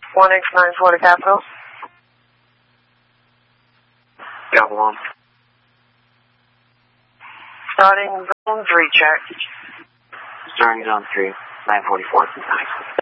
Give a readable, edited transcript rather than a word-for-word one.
1X940 Capital. Got one. Starting zone 3 check. Starting zone 3, 944.